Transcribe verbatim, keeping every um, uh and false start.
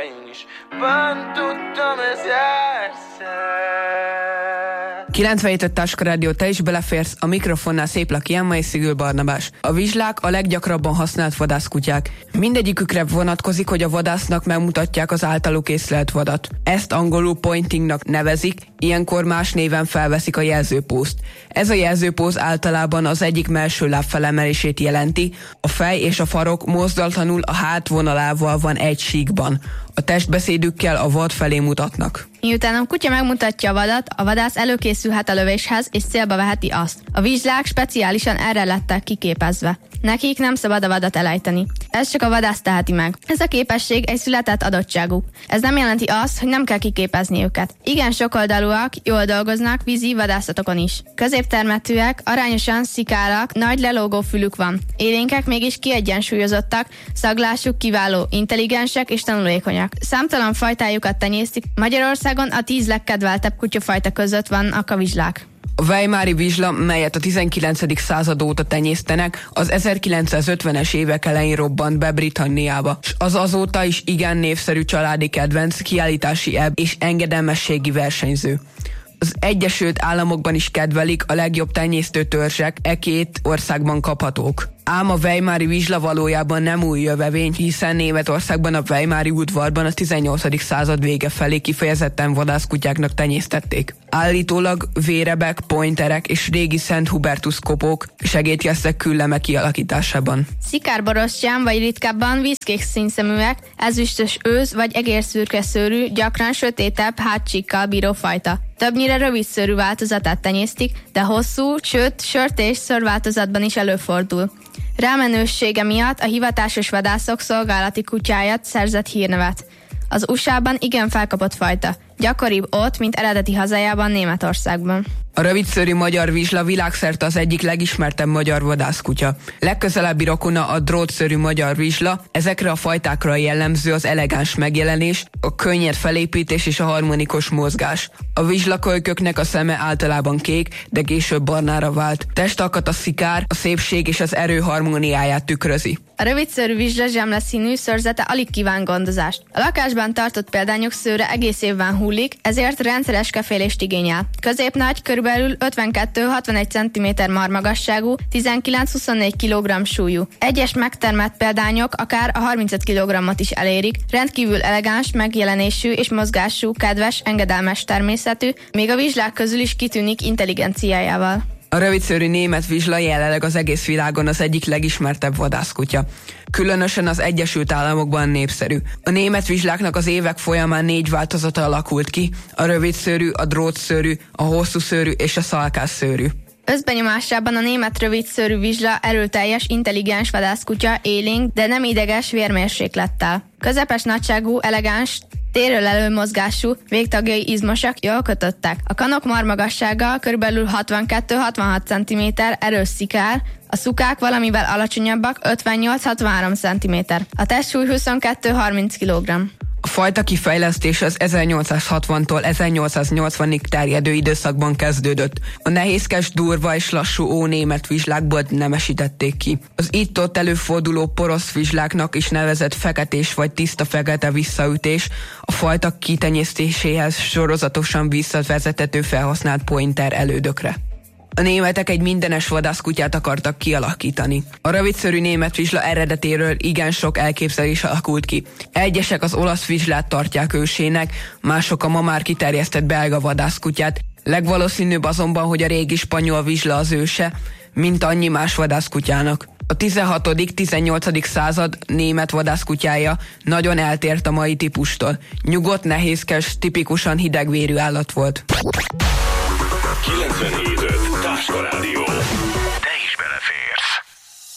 én is bent tudtam, ez járszer. kilencvenhét Táska Rádió, te is beleférsz, a mikrofonnál Szép Laki Emma és Szigül Barnabás. A vizslák a leggyakrabban használt vadászkutyák. Mindegyikükre vonatkozik, hogy a vadásznak megmutatják az általuk észlelt vadat. Ezt angolul pointingnak nevezik, ilyenkor más néven felveszik a jelzőpózt. Ez a jelzőpóz általában az egyik mellső láb felemelését jelenti, a fej és a farok mozdulatlanul a hát vonalával van egy síkban. A testbeszédükkel a vad felé mutatnak. Miután a kutya megmutatja a vadat, a vadász előkészülhet a lövéshez, és célba veheti azt. A vizslák speciálisan erre lettek kiképezve. Nekik nem szabad a vadat elejteni. Ez csak a vadász teheti meg. Ez a képesség egy született adottságuk. Ez nem jelenti azt, hogy nem kell kiképezni őket. Igen sokoldalúak, jól dolgoznak vízi vadászatokon is. Középtermetűek, arányosan szikálak, nagy lelógó fülük van. Élénkek mégis kiegyensúlyozottak, szaglásuk kiváló, intelligensek és tanulékonyak. Számtalan fajtájukat tenyésztik. Magyarországon a tíz legkedveltebb kutyafajta között vannak a vizslák. A weimári vizsla, melyet a tizenkilencedik század óta tenyésztenek, az ezerkilencszázötvenes évek elején robbant be Britanniába, s az azóta is igen névszerű családi kedvenc, kiállítási ebb és engedelmességi versenyző. Az Egyesült Államokban is kedvelik, a legjobb tenyésztő törzsek e két országban kaphatók. Ám a weimári vizsla valójában nem új jövevény, hiszen Németországban a weimári udvarban a tizennyolcadik század vége felé kifejezetten vadászkutyáknak tenyésztették. Állítólag vérebek, pointerek és régi Szent Hubertus kopók segítkeztek külleme kialakításában. Szikár-borostyán vagy ritkábban vízkék színszeműek, ezüstös őz vagy egérszürke szőrű, gyakran sötétebb hátcsíkkal bíró fajta. Többnyire rövid szőrű változatát tenyésztik, de hosszú, sőt sört és szőrváltozatban is előfordul. Rámenőssége miatt a hivatásos vadászok szolgálati kutyáját szerzett hírnevet. Az u es á-ban igen felkapott fajta, gyakoribb ott, mint eredeti hazájában, Németországban. A rövidszőrű magyar vizsla világszerte az egyik legismertebb magyar vadászkutya. Legközelebbi rokona a drótszőrű magyar vizsla, ezekre a fajtákra jellemző az elegáns megjelenés, a könnyed felépítés és a harmonikus mozgás. A vizslakölyköknek a szeme általában kék, de később barnára vált. Testalkat a szikár, a szépség és az erő harmóniáját tükrözi. A rövidszőrű vizsla zsemleszínű szőrzete alig kíván gondozást. A lakásban tartott példányok szőre egész évben hullik, ezért rendszeres kefélést igényel. Középnagy, körülbelül ötvenkettő-hatvanegy centiméter marmagasságú, tizenkilenc-huszonnégy kilogramm súlyú. Egyes megtermett példányok akár a harmincöt kilogrammot is elérik, rendkívül elegáns, megjelenésű és mozgású, kedves, engedelmes természetű, még a vizslák közül is kitűnik intelligenciájával. A rövidszőrű német vizsla jelenleg az egész világon az egyik legismertebb vadászkutya. Különösen az Egyesült Államokban népszerű. A német vizsláknak az évek folyamán négy változata alakult ki, a rövidszőrű, a drótszőrű, a hosszúszőrű és a szalkásszőrű. Összbenyomásában a német rövidszőrű vizsla erőteljes, intelligens vadászkutya, élénk, de nem ideges vérmérséklettel. Közepes nagyságú, elegáns, térről elő mozgású, végtagjai izmosak, jól kötöttek. A kanok marmagassága körülbelül hatvankettő-hatvanhat centiméter, erős szikár, a szukák valamivel alacsonyabbak, ötvennyolc-hatvanhárom centiméter. A testsúly huszonkettő-harminc kilogramm. A fajta kifejlesztés az ezernyolcszázhatvantól ezernyolcszáznyolcvanig terjedő időszakban kezdődött. A nehézkes, durva és lassú ónémet vizslákból nemesítették ki. Az itt-ott előforduló porosz vizsláknak is nevezett feketés vagy tiszta fekete visszaütés a fajta kitenyésztéséhez sorozatosan visszavezethető felhasznált pointer elődökre. A németek egy mindenes vadászkutyát akartak kialakítani. A rövidszőrű német vizsla eredetéről igen sok elképzelés alakult ki. Egyesek az olasz vizslát tartják ősének, mások a ma már kiterjesztett belga vadászkutyát. Legvalószínűbb azonban, hogy a régi spanyol vizsla az őse, mint annyi más vadászkutyának. A tizenhatodik-tizennyolcadik század német vadászkutyája nagyon eltért a mai típustól. Nyugodt, nehézkes, tipikusan hidegvérű állat volt. kilencvenhét öt Táska Rádió.